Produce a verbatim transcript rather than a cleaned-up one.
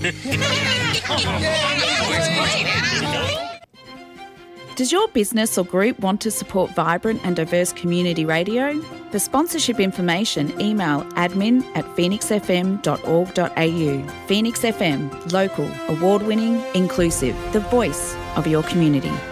Does your business or group want to support vibrant and diverse community radio? For sponsorship information, email admin at phoenix f m dot org dot a u. Phoenix F M, local, award-winning, inclusive, the voice of your community.